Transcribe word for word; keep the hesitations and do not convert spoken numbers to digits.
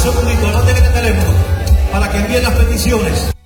segundito, anoten este teléfono para que envíen las peticiones.